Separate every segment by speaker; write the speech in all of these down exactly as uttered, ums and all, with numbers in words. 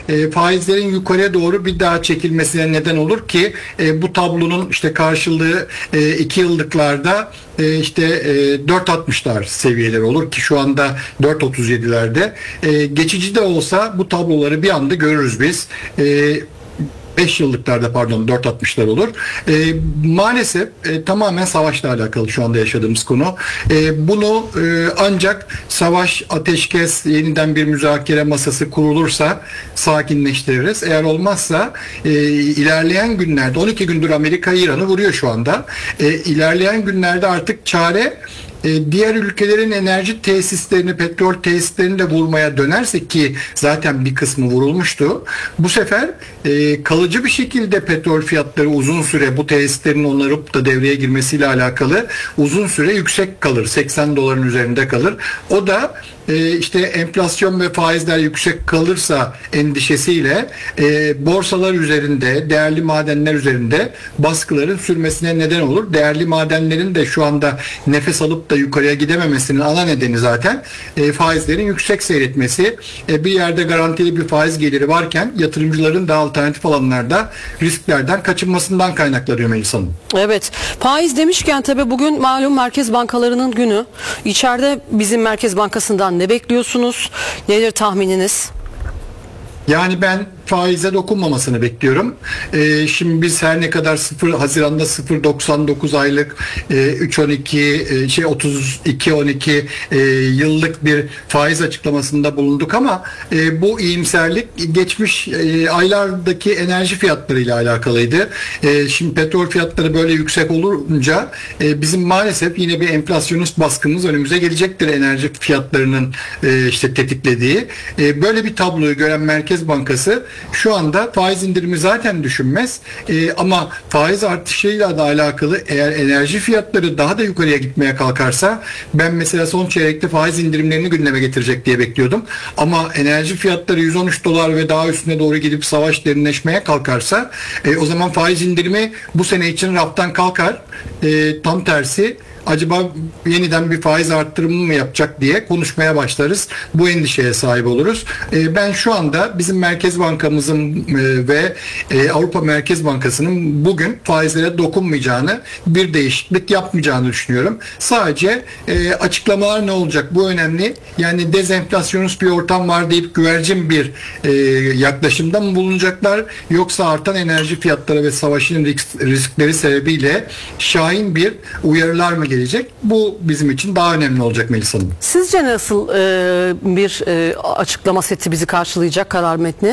Speaker 1: e, faizlerin yukarıya doğru bir daha çekilmesine neden olur ki e, bu tablonun işte karşılığı e, iki yıllıklarda e, işte e, dört altmışlar seviyeleri olur ki şu anda dört otuz yedilerde. E, geçici de olsa bu tabloları bir anda görürüz biz. E, beş yıllıklarda pardon dört altmışlar olur. E, maalesef e, tamamen savaşla alakalı şu anda yaşadığımız konu. E, bunu e, ancak savaş, ateşkes, yeniden bir müzakere masası kurulursa sakinleştiririz. Eğer olmazsa e, ilerleyen günlerde on iki gündür Amerika İran'ı vuruyor şu anda. E, ilerleyen günlerde artık çare e, diğer ülkelerin enerji tesislerini, petrol tesislerini de vurmaya dönersek ki zaten bir kısmı vurulmuştu. Bu sefer e, kalıcı bir şekilde petrol fiyatları uzun süre bu tesislerin onarıp da devreye girmesiyle alakalı uzun süre yüksek kalır. seksen doların üzerinde kalır. O da e, işte enflasyon ve faizler yüksek kalırsa endişesiyle e, borsalar üzerinde, değerli madenler üzerinde baskıların sürmesine neden olur. Değerli madenlerin de şu anda nefes alıp da yukarıya gidememesinin ana nedeni zaten e, faizlerin yüksek seyretmesi. E, bir yerde garantili bir faiz geliri varken yatırımcıların da alternatif alanlarda risklerden kaçınmasından kaynaklanıyor Melis Hanım.
Speaker 2: Evet. Faiz demişken tabii bugün malum merkez bankalarının günü. İçeride bizim Merkez Bankası'ndan ne bekliyorsunuz? Nedir tahmininiz?
Speaker 1: Yani ben faize dokunmamasını bekliyorum. Ee, şimdi biz her ne kadar sıfır Haziran'da sıfır virgül doksan dokuz aylık e, üç on iki e, şey otuz iki on iki e, yıllık bir faiz açıklamasında bulunduk ama e, bu iyimserlik geçmiş e, aylardaki enerji fiyatlarıyla alakalıydı. E, şimdi petrol fiyatları böyle yüksek olunca e, bizim maalesef yine bir enflasyonist baskımız önümüze gelecektir enerji fiyatlarının e, işte tetiklediği. E, böyle bir tabloyu gören Merkez Bankası şu anda faiz indirimi zaten düşünmez ee, ama faiz artışıyla da alakalı eğer enerji fiyatları daha da yukarıya gitmeye kalkarsa ben mesela son çeyrekte faiz indirimlerini gündeme getirecek diye bekliyordum ama enerji fiyatları yüz on üç dolar ve daha üstüne doğru gidip savaş derinleşmeye kalkarsa e, o zaman faiz indirimi bu sene için raftan kalkar. E, tam tersi acaba yeniden bir faiz arttırımı mı yapacak diye konuşmaya başlarız. Bu endişeye sahip oluruz. E, ben şu anda bizim Merkez Bankamızın e, ve e, Avrupa Merkez Bankası'nın bugün faizlere dokunmayacağını, bir değişiklik yapmayacağını düşünüyorum. Sadece e, açıklamalar ne olacak? Bu önemli. Yani dezenflasyonist bir ortam var deyip güvercin bir e, yaklaşımda mı bulunacaklar? Yoksa artan enerji fiyatları ve savaşın risk, riskleri sebebiyle şahin bir uyarılar mı gelecek? Bu bizim için daha önemli olacak Melis Hanım.
Speaker 2: Sizce nasıl e, bir e, açıklama seti bizi karşılayacak, karar metni?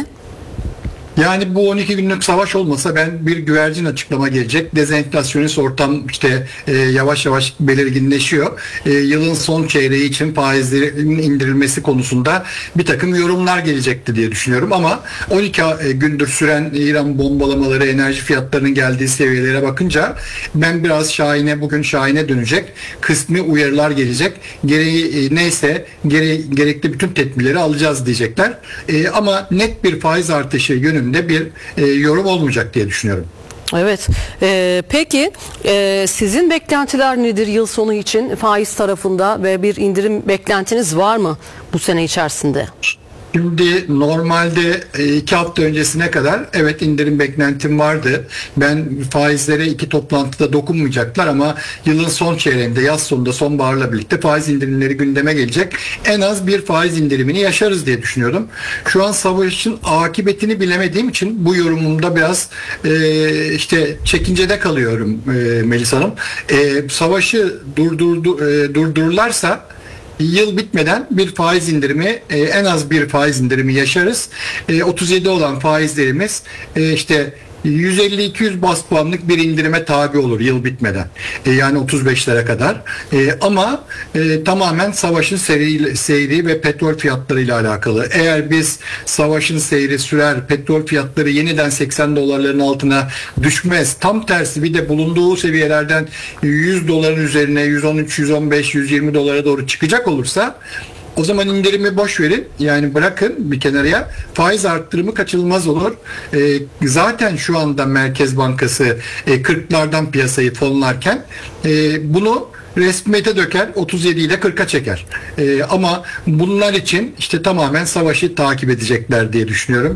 Speaker 1: Yani bu on iki günlük savaş olmasa ben bir güvercin açıklama gelecek. Dezenflasyonist ortam işte e, yavaş yavaş belirginleşiyor. E, yılın son çeyreği için faizlerin indirilmesi konusunda bir takım yorumlar gelecekti diye düşünüyorum. Ama on iki gündür süren İran bombalamaları, enerji fiyatlarının geldiği seviyelere bakınca ben biraz şahine, bugün şahine dönecek. Kısmi uyarılar gelecek. Gereği e, neyse gere, gerekli bütün tedbirleri alacağız diyecekler. E, ama net bir faiz artışı yönünde de bir e, yorum olmayacak diye düşünüyorum.
Speaker 2: Evet. Ee, peki e, sizin beklentiler nedir yıl sonu için faiz tarafında ve bir indirim beklentiniz var mı bu sene içerisinde?
Speaker 1: Şimdi normalde iki hafta öncesine kadar evet indirim beklentim vardı. Ben faizlere iki toplantıda dokunmayacaklar ama yılın son çeyreğinde, yaz sonunda, sonbaharla birlikte faiz indirimleri gündeme gelecek. En az bir faiz indirimini yaşarız diye düşünüyordum. Şu an savaşın akıbetini bilemediğim için bu yorumumda biraz e, işte çekincede kalıyorum e, Melis Hanım. E, savaşı durdurdu, e, durdururlarsa yıl bitmeden bir faiz indirimi, e, en az bir faiz indirimi yaşarız. E, otuz yedi olan faizlerimiz e, işte yüz elli iki yüz bas puanlık bir indirime tabi olur yıl bitmeden. E, yani otuz beşlere kadar. E, ama e, tamamen savaşın seyri, seyri ve petrol fiyatlarıyla alakalı. Eğer biz savaşın seyri sürer, petrol fiyatları yeniden seksen dolarların altına düşmez. Tam tersi bir de bulunduğu seviyelerden yüz doların üzerine yüz on üç, yüz on beş, yüz yirmi dolara doğru çıkacak olursa o zaman indirimi boş verin. Yani bırakın bir kenarıya. Faiz arttırımı kaçınılmaz olur. E, zaten şu anda Merkez Bankası e, kırklardan piyasayı fonlarken e, bunu resmiyete döker, otuz yedi ile kırka çeker. E, ama bunlar için işte tamamen savaşı takip edecekler diye düşünüyorum.